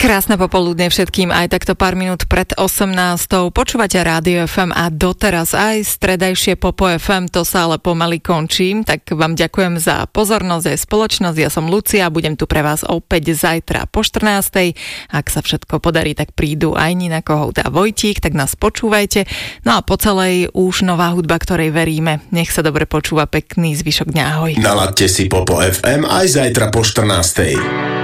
Krásne popoludne všetkým, aj takto pár minút pred 18. Počúvate Rádio FM a doteraz aj stredajšie Popo FM, to sa ale pomaly končím, tak vám ďakujem za pozornosť aj spoločnosť. Ja som Lucia, budem tu pre vás opäť zajtra po 14. Ak sa všetko podarí, tak prídu aj Nina Kohouta a Vojtík, tak nás počúvajte. No a po celej už nová hudba, ktorej veríme. Nech sa dobre počúva, pekný zvyšok dňa, ahoj. Naladte si Popo FM aj zajtra po 14.